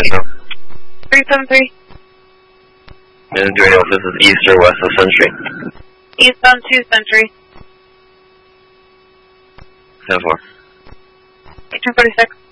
Metro. 373. Andrew, this is east or west of Century? Eastbound 2 Century. 10-4. 1846.